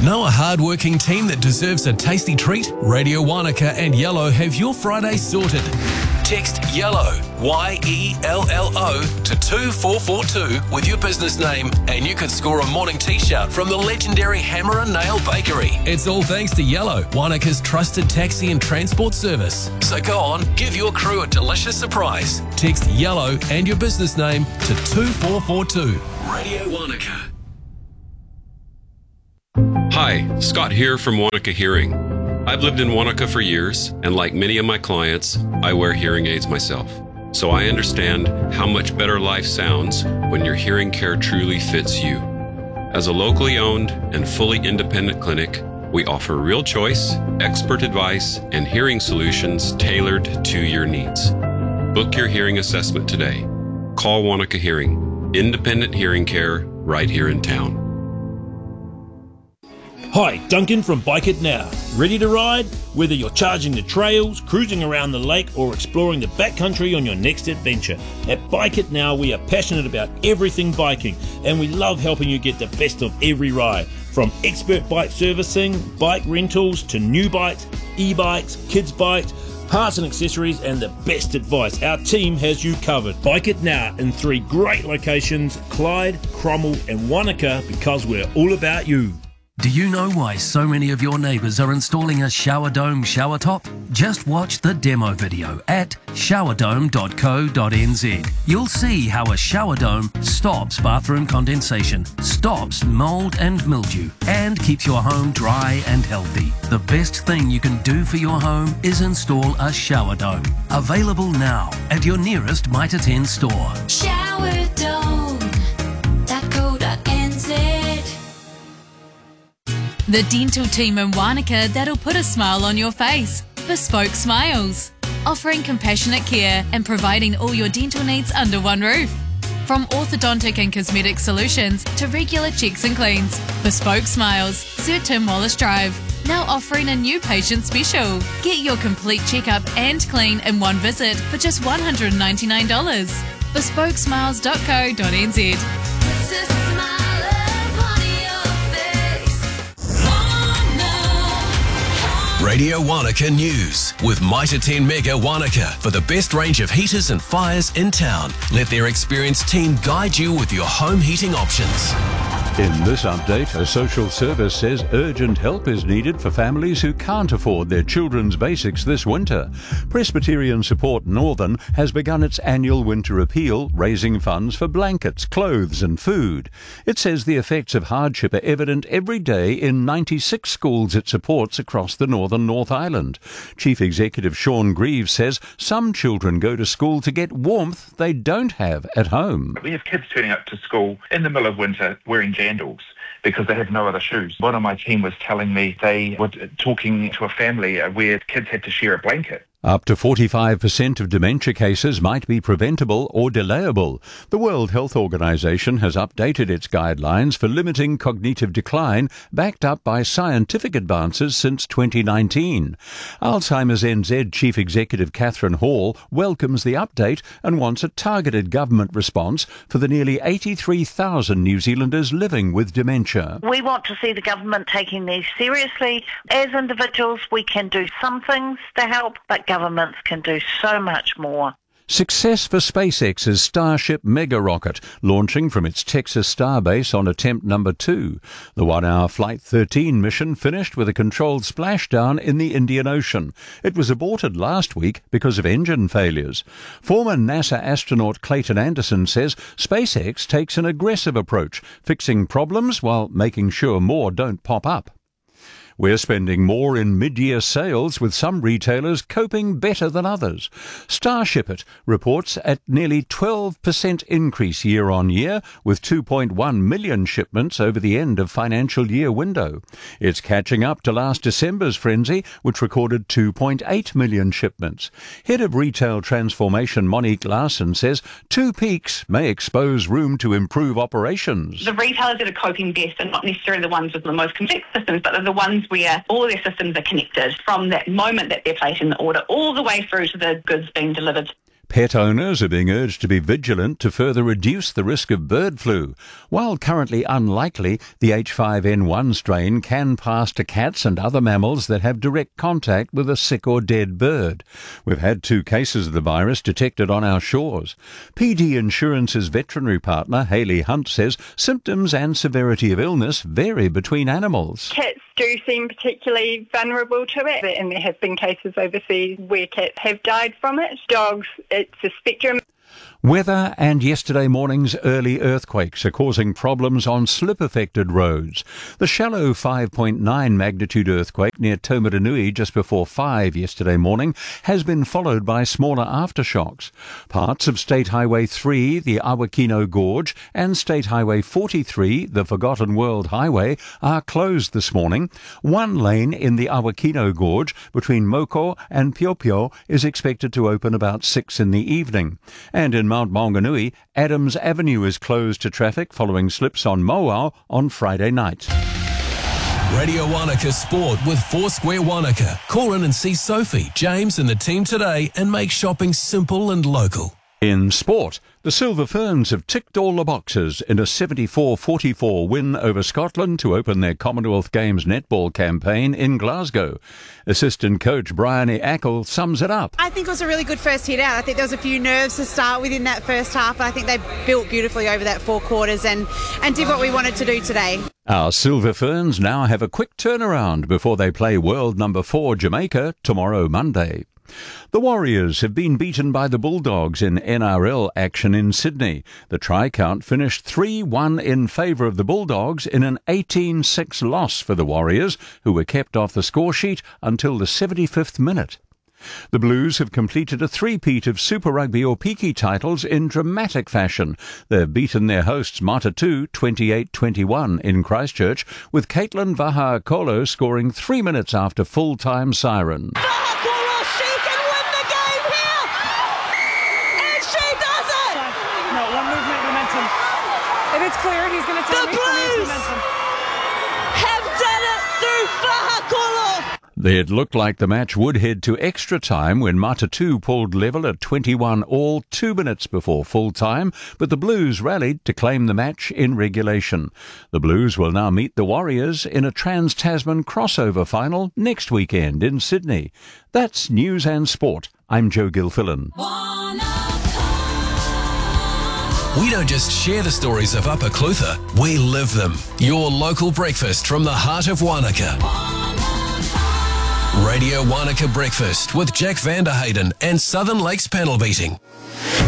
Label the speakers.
Speaker 1: Know a hard-working team that deserves a tasty treat? Radio Wanaka and Yellow have your Friday sorted. Text YELLOW, YELLO, to 24442 with your business name and you can score a morning t-shirt from the legendary Hammer and Nail Bakery. It's all thanks to Yellow, Wanaka's trusted taxi and transport service. So go on, give your crew a delicious surprise. Text YELLOW and your business name to 2442. Radio Wanaka.
Speaker 2: Hi, Scott here from Wanaka Hearing. I've lived in Wanaka for years, and like many of my clients, I wear hearing aids myself. So I understand how much better life sounds when your hearing care truly fits you. As a locally owned and fully independent clinic, we offer real choice, expert advice, and hearing solutions tailored to your needs. Book your hearing assessment today. Call Wanaka Hearing, independent hearing care right here in town.
Speaker 3: Hi, Duncan from Bike It Now. Ready to ride? Whether you're charging the trails, cruising around the lake, or exploring the backcountry on your next adventure, at Bike It Now we are passionate about everything biking, and we love helping you get the best of every ride. From expert bike servicing, bike rentals, to new bikes, e-bikes, kids' bikes, parts and accessories, and the best advice. Our team has you covered. Bike It Now in 3 great locations: Clyde, Cromwell and Wanaka, because we're all about you.
Speaker 4: Do you know why so many of your neighbours are installing a shower dome shower top? Just watch the demo video at showerdome.co.nz. You'll see how a shower dome stops bathroom condensation, stops mould and mildew, and keeps your home dry and healthy. The best thing you can do for your home is install a shower dome. Available now at your nearest Mitre 10 store.
Speaker 5: Showerdome.co.nz. The dental team in Wanaka that'll put a smile on your face. Bespoke Smiles. Offering compassionate care and providing all your dental needs under one roof. From orthodontic and cosmetic solutions to regular checks and cleans. Bespoke Smiles, Sir Tim Wallace Drive. Now offering a new patient special. Get your complete checkup and clean in one visit for just $199. Bespokesmiles.co.nz.
Speaker 1: Radio Wanaka News with Mitre 10 Mega Wanaka for the best range of heaters and fires in town. Let their experienced team guide you with your home heating options.
Speaker 6: In this update, a social service says urgent help is needed for families who can't afford their children's basics this winter. Presbyterian Support Northern has begun its annual winter appeal, raising funds for blankets, clothes and food. It says the effects of hardship are evident every day in 96 schools it supports across the northern North Island. Chief Executive Sean Greaves says some children go to school to get warmth they don't have at home.
Speaker 7: We have kids turning up to school in the middle of winter wearing sandals because they have no other shoes. One of my team was telling me they were talking to a family where kids had to share a blanket.
Speaker 6: Up to 45% of dementia cases might be preventable or delayable. The World Health Organization has updated its guidelines for limiting cognitive decline, backed up by scientific advances since 2019. Alzheimer's NZ Chief Executive Catherine Hall welcomes the update and wants a targeted government response for the nearly 83,000 New Zealanders living with dementia.
Speaker 8: We want to see the government taking these seriously. As individuals, we can do some things to help, but governments can do so much more.
Speaker 6: Success for SpaceX's Starship mega rocket, launching from its Texas starbase on attempt number 2. The 1-hour Flight 13 mission finished with a controlled splashdown in the Indian Ocean. It was aborted last week because of engine failures. Former NASA astronaut Clayton Anderson says SpaceX takes an aggressive approach, fixing problems while making sure more don't pop up. We're spending more in mid-year sales, with some retailers coping better than others. Starship It reports at nearly 12% increase year on year, with 2.1 million shipments over the end of financial year window. It's catching up to last December's frenzy, which recorded 2.8 million shipments. Head of Retail Transformation Monique Larson says 2 peaks may expose room to improve operations.
Speaker 9: The retailers that are coping best are not necessarily the ones with the most complex systems, but they're the ones where all their systems are connected from that moment that they're placing the order all the way through to the goods being delivered.
Speaker 6: Pet owners are being urged to be vigilant to further reduce the risk of bird flu. While currently unlikely, the H5N1 strain can pass to cats and other mammals that have direct contact with a sick or dead bird. We've had 2 cases of the virus detected on our shores. PD Insurance's veterinary partner, Hayley Hunt, says symptoms and severity of illness vary between animals.
Speaker 10: Cats do seem particularly vulnerable to it, and there have been cases overseas where cats have died from it. Dogs, it's a spectrum.
Speaker 6: Weather and yesterday morning's early earthquakes are causing problems on slip-affected roads. The shallow 5.9 magnitude earthquake near Taumarunui just before 5 yesterday morning has been followed by smaller aftershocks. Parts of State Highway 3, the Awakino Gorge, and State Highway 43, the Forgotten World Highway, are closed this morning. One lane in the Awakino Gorge between Moko and Piopio is expected to open about 6 in the evening. And in Mount Maunganui, Adams Avenue is closed to traffic following slips on Moao on Friday night.
Speaker 1: Radio Wanaka Sport with Foursquare Wanaka. Call in and see Sophie, James and the team today and make shopping simple and local.
Speaker 6: In sport, the Silver Ferns have ticked all the boxes in a 74-44 win over Scotland to open their Commonwealth Games netball campaign in Glasgow. Assistant coach Bryony Ackle sums it up.
Speaker 11: I think it was a really good first hit out. I think there was a few nerves to start with in that first half, but I think they built beautifully over that 4 quarters and did what we wanted to do today.
Speaker 6: Our Silver Ferns now have a quick turnaround before they play world number 4 Jamaica tomorrow Monday. The Warriors have been beaten by the Bulldogs in NRL action in Sydney. The try count finished 3-1 in favour of the Bulldogs in an 18-6 loss for the Warriors, who were kept off the score sheet until the 75th minute. The Blues have completed a three-peat of Super Rugby Opiki titles in dramatic fashion. They've beaten their hosts Matatu 28-21 in Christchurch, with Caitlin Vaha-Akolo scoring 3 minutes after full-time siren.
Speaker 12: If it's clear, he's going to tell me. The Blues have done it through Vaha-Akolo.
Speaker 6: It looked like the match would head to extra time when Matatu pulled level at 21 all 2 minutes before full time, but the Blues rallied to claim the match in regulation. The Blues will now meet the Warriors in a Trans-Tasman crossover final next weekend in Sydney. That's News and Sport. I'm Joe Gilfillan.
Speaker 1: We don't just share the stories of Upper Clutha, we live them. Your local breakfast from the heart of Wanaka. Radio Wanaka Breakfast with Jack Vanderhayden and Southern Lakes Panel Beating.